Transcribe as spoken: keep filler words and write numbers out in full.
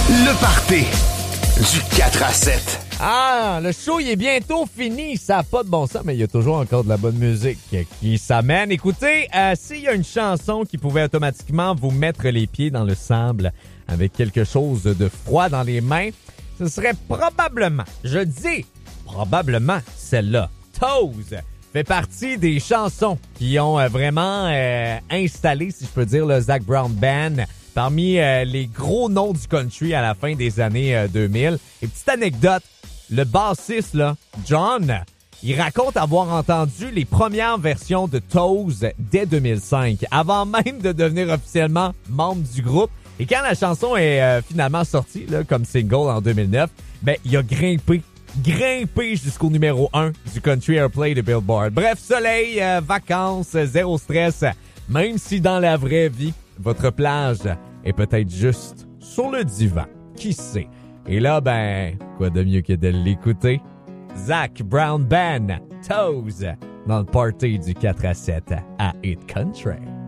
Le party du quatre à sept. Ah, le show, il est bientôt fini. Ça n'a pas de bon sens, mais il y a toujours encore de la bonne musique qui s'amène. Écoutez, euh, s'il y a une chanson qui pouvait automatiquement vous mettre les pieds dans le sable avec quelque chose de froid dans les mains, ce serait probablement, je dis probablement celle-là. Toes fait partie des chansons qui ont euh, vraiment euh, installé, si je peux dire, le Zac Brown Band parmi euh, les gros noms du country à la fin des années euh, deux mille. Et petite anecdote, le bassiste, là, John, il raconte avoir entendu les premières versions de Toes dès deux mille cinq, avant même de devenir officiellement membre du groupe. Et quand la chanson est euh, finalement sortie, là, comme single en deux mille neuf, ben, il a grimpé, grimpé jusqu'au numéro un du Country Airplay de Billboard. Bref, soleil, euh, vacances, zéro stress, même si dans la vraie vie, votre plage est peut-être juste sur le divan. Qui sait? Et là, ben, quoi de mieux que de l'écouter? Zac Brown Band, Toes, dans le party du quatre à sept à Hit Country.